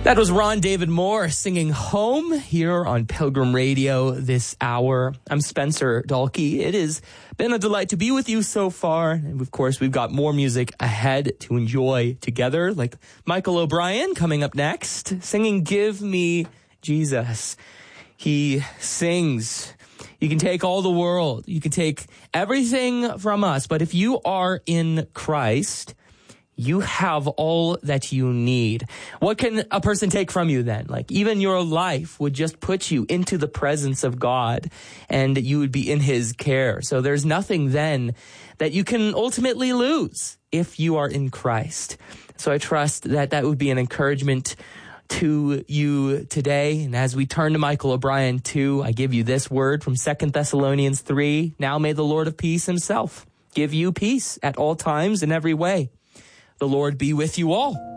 That was Ron David Moore singing Home here on Pilgrim Radio this hour. I'm Spencer Dalkey. It has been a delight to be with you so far. And of course, we've got more music ahead to enjoy together, like Michael O'Brien coming up next, singing Give Me Jesus. He sings, you can take all the world, you can take everything from us, but if you are in Christ, you have all that you need. What can a person take from you then? Like even your life would just put you into the presence of God and you would be in his care. So there's nothing then that you can ultimately lose if you are in Christ. So I trust that that would be an encouragement to you today. And as we turn to Michael O'Brien 2, I give you this word from 2 Thessalonians 3. Now may the Lord of peace himself give you peace at all times in every way. The Lord be with you all.